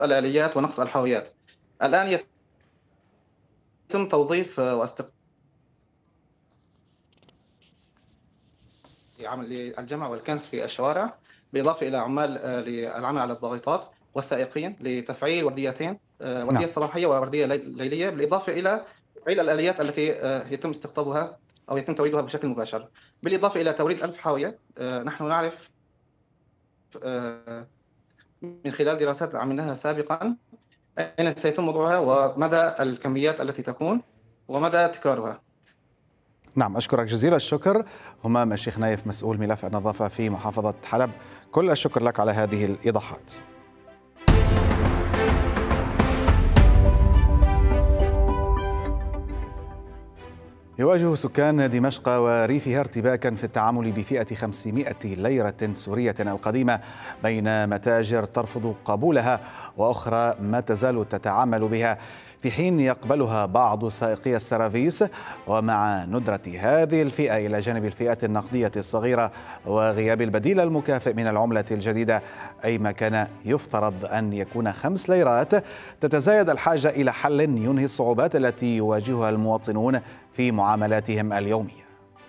الآليات ونقص الحاويات. الآن يتم توظيف واستقطاب عمل للجمع والكنس في الشوارع، بالإضافة إلى عمال للعمل على الضاغطات والسائقين لتفعيل ورديتين، وردية نعم. صباحية ووردية ليلية، بالإضافة إلى تفعيل الآليات التي يتم استقطابها أو يتم توريدها بشكل مباشر، بالإضافة إلى توريد 1000 حاوية. نحن نعرف من خلال دراسات عملناها سابقا أين سيتم وضعها ومدى الكميات التي تكون ومدى تكرارها. نعم، أشكرك جزيل الشكر. همام الشيخ نايف، مسؤول ملف النظافة في محافظة حلب، كل الشكر لك على هذه الإيضاحات. يواجه سكان دمشق وريفها ارتباكا في التعامل بفئة 500 ليرة سورية القديمة بين متاجر ترفض قبولها وأخرى ما تزال تتعامل بها، في حين يقبلها بعض سائقي السرافيس. ومع ندرة هذه الفئة إلى جانب الفئات النقدية الصغيرة وغياب البديل المكافئ من العملة الجديدة، أي ما كان يفترض أن يكون 5 ليرات، تتزايد الحاجة إلى حل ينهي الصعوبات التي يواجهها المواطنون في معاملاتهم اليومية.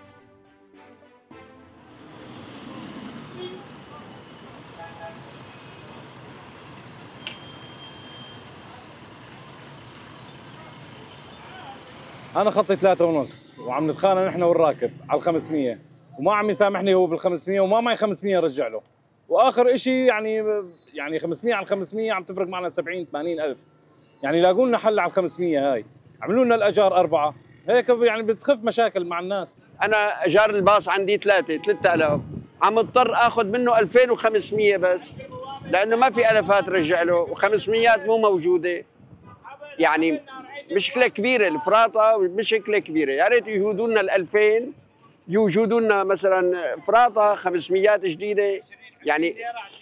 أنا خطي 3.5 وعم نتخانق نحن والراكب على 500، وما عم يسامحني هو بال500 وما معي 500 رجع له، وآخر إشي يعني 500 على 500 عم تفرق معنا 70 80 ألف. يعني لاقوا لنا حل على 500 هاي، عملوا لنا الأجار 4 هيك، يعني بتخف مشاكل مع الناس. أنا أجار الباص عندي 3000، عم اضطر آخذ منه 2500 بس، لأنه ما في ألفات رجع له و500 مو موجودة. يعني مشكلة كبيرة، الفراطة مشكلة كبيرة. يا ريت يوجدوا لنا ال2000، يوجدوا لنا مثلا فراطة 500 جديدة. يعني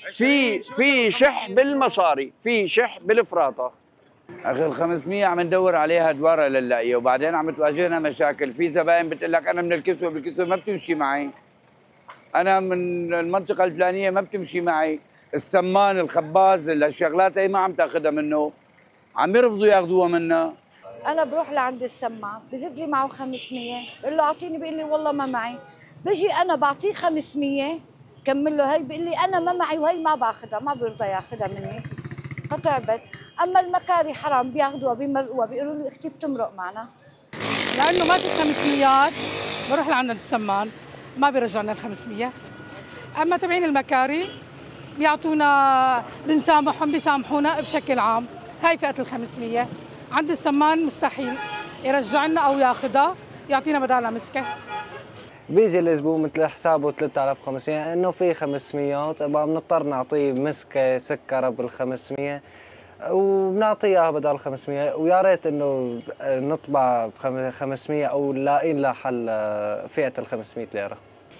في شح بالمصاري، في شح بالفراطة. اخي ال 500 عم ندور عليها دوار لنلاقيها، وبعدين عم تواجهنا مشاكل. في زباين بتقول لك انا من الكسوه، بالكسوه ما بتمشي معي، انا من المنطقه الفلانيه ما بتمشي معي. السمان، الخباز، الشغلات هي ما عم تاخذها منه، عم يرفضوا ياخذوها منا. انا بروح لعند السمان بزيد لي معه 500، بقول له اعطيني، بيقول لي والله ما معي. بجي انا بعطيه 500 كمل له، هي بيقول لي انا ما معي وهي ما باخذها، ما بيرضى ياخذها مني، فتعبت. اما المكاري حرام بياخذوها بمرقوها، بيقولوا لي اختي بتمرق معنا. لانه ما في 500 بروح لعند السمان ما بيرجع لنا ال 500. اما تبعين المكاري بيعطونا، بنسامحهم بيسامحونا بشكل عام. هاي فئه ال 500. عند السمان مستحيل يرجع لنا او ياخذها، يعطينا بدالها مسكه. بيجي الزبون مثل حسابه 3500 انه في 500، طبعا بنضطر نعطيه مسكه سكر بال 500 وبنعطيها بدل 500، ويا ريت انه نطبع ب 500 او لاقين لها حل فئه ال 500 ليره.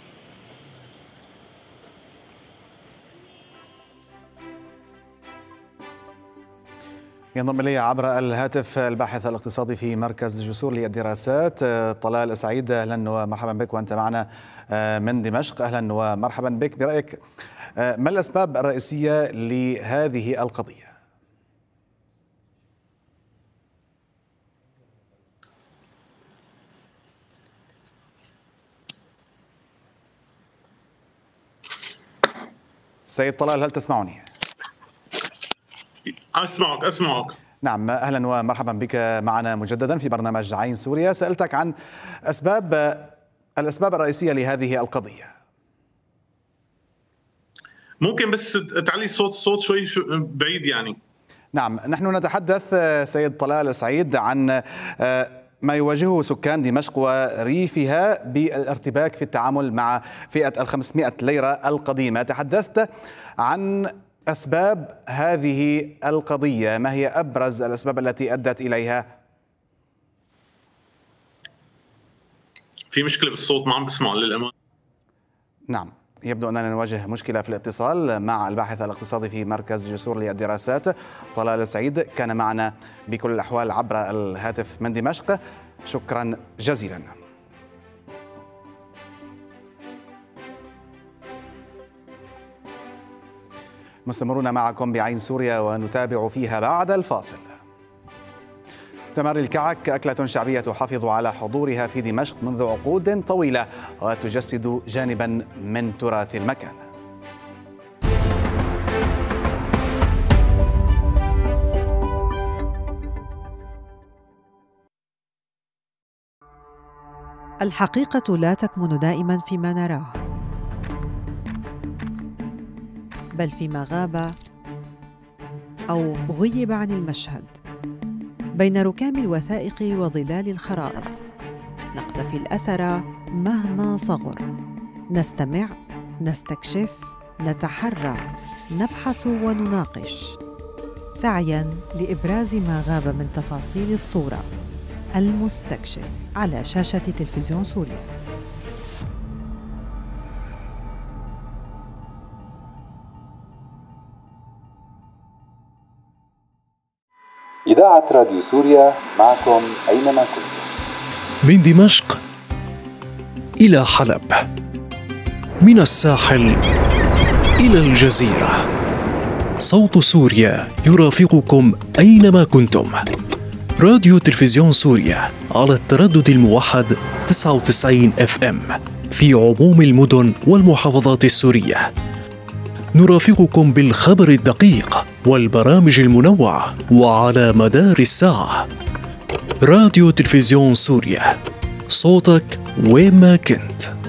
ينضم إلي عبر الهاتف الباحث الاقتصادي في مركز جسور للدراسات طلال سعيد. أهلا ومرحبا بك وأنت معنا من دمشق. أهلا ومرحبا بك. برأيك ما الأسباب الرئيسية لهذه القضية؟ سيد طلال، هل تسمعني؟ أسمعك. نعم، أهلا ومرحبا بك معنا مجددا في برنامج عين سوريا. سألتك عن الأسباب الرئيسية لهذه القضية. ممكن بس تعلي الصوت شوي بعيد يعني. نعم، نحن نتحدث سيد طلال سعيد عن ما يواجهه سكان دمشق وريفها بالارتباك في التعامل مع فئة 500 ليرة القديمة. تحدثت عن أسباب هذه القضية، ما هي أبرز الأسباب التي أدت إليها؟ في مشكلة بالصوت، ما عم بسمع للأمان. نعم، يبدو أننا نواجه مشكلة في الاتصال مع الباحث الاقتصادي في مركز جسور للدراسات طلال سعيد، كان معنا بكل الأحوال عبر الهاتف من دمشق. شكرا جزيلا. مستمرون معكم بعين سوريا ونتابع فيها بعد الفاصل. تمر الكعك أكلة شعبية تحافظ على حضورها في دمشق منذ عقود طويلة وتجسد جانبا من تراث المكان. الحقيقة لا تكمن دائما فيما نراه، بل فيما غاب أو غيب عن المشهد بين ركام الوثائق وظلال الخرائط. نقتفي الأثر مهما صغر، نستمع، نستكشف، نتحرى، نبحث ونناقش، سعياً لإبراز ما غاب من تفاصيل الصورة. المستكشف على شاشة تلفزيون سوريا. إذاعة راديو سوريا معكم أينما كنتم. من دمشق إلى حلب، من الساحل إلى الجزيرة، صوت سوريا يرافقكم أينما كنتم. راديو تلفزيون سوريا على التردد الموحد 99 FM في عموم المدن والمحافظات السورية. نرافقكم بالخبر الدقيق والبرامج المنوعة وعلى مدار الساعة. راديو تلفزيون سوريا، صوتك وين ما كنت.